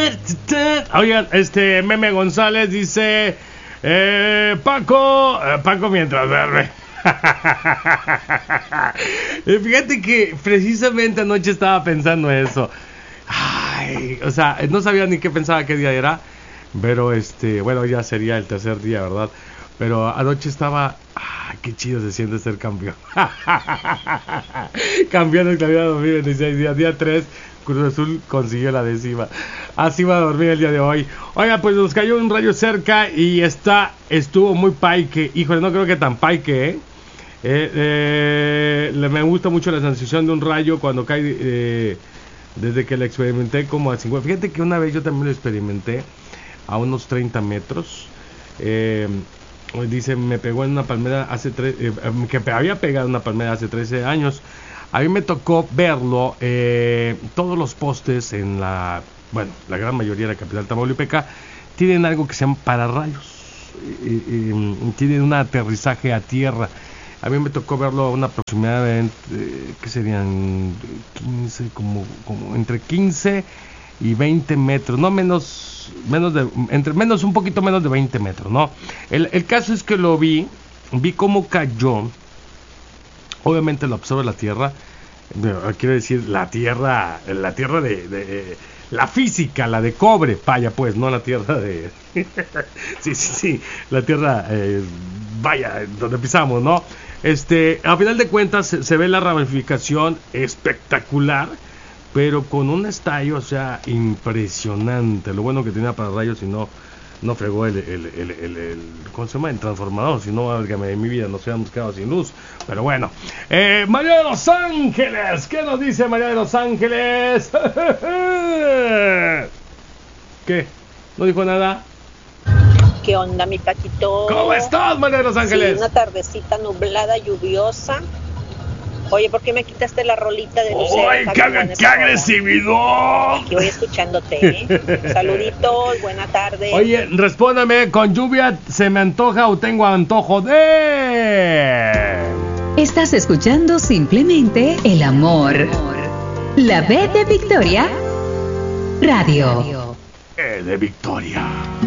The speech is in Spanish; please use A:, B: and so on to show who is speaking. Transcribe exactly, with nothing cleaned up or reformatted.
A: Oigan, este Meme González dice, eh, Paco, eh, Paco mientras duerme. Fíjate que precisamente anoche estaba pensando eso. Ay, o sea, no sabía ni qué pensaba qué día era, pero este, bueno, ya sería el tercer día, ¿verdad? Pero anoche estaba, ah, qué chido se siente ser campeón. Campeón de claridad dos mil veintiséis, día, día tres, Cruz Azul consiguió la décima. Así va a dormir el día de hoy. Oiga, pues nos cayó un rayo cerca y está, estuvo muy paique. Híjole, no creo que tan paique, ¿eh? Eh, eh, le, me gusta mucho la sensación de un rayo cuando cae, eh, desde que lo experimenté como a cincuenta. Fíjate que una vez yo también lo experimenté a unos treinta metros. Eh, dice, me pegó en una palmera hace tres, eh, que había pegado en una palmera hace trece años. A mí me tocó verlo, eh, todos los postes en la, bueno, la gran mayoría de la capital tamaulipeca tienen algo que se llama pararrayos, eh, eh, tienen un aterrizaje a tierra. A mí me tocó verlo a una proximidad de, eh, ¿qué serían? quince, como, como entre quince y veinte metros, no menos, menos de, entre menos, un poquito menos de veinte metros, ¿no? El, el caso es que lo vi, vi cómo cayó, obviamente lo absorbe la tierra, quiero decir, la tierra, la tierra de, de la física, la de cobre, vaya pues, no la tierra de, sí, sí, sí, la tierra, eh, vaya, donde pisamos, ¿no? Este, a final de cuentas se, se ve la ramificación espectacular, pero con un estallo, o sea, impresionante. Lo bueno que tenía para rayos y no, no fregó el, el, el, el, el ¿cómo se llama? El transformador, si no, válgame, en mi vida nos hubiéramos quedado sin luz. Pero bueno, eh, María de Los Ángeles, ¿qué nos dice María de Los Ángeles? ¿Qué? ¿No dijo nada?
B: ¿Qué onda, mi Paquito?
A: ¿Cómo estás, María de Los Ángeles?
B: Sí, una tardecita nublada, lluviosa. Oye, ¿por qué me quitaste la rolita de Lucero?
A: ¡Ay, qué, qué agresividad!
B: Aquí voy escuchándote, ¿eh? Saluditos, buena tarde.
A: Oye, respóndame, ¿con lluvia se me antoja o tengo antojo de...?
C: Estás escuchando simplemente El Amor. La B de Victoria Radio.
A: E de Victoria.